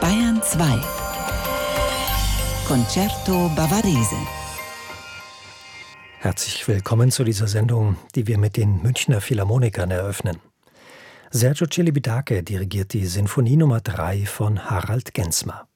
Bayern 2 Concerto Bavarese. Herzlich willkommen zu dieser Sendung, die wir mit den Münchner Philharmonikern eröffnen. Sergiu Celibidache dirigiert die Sinfonie Nummer 3 von Harald Gensmer.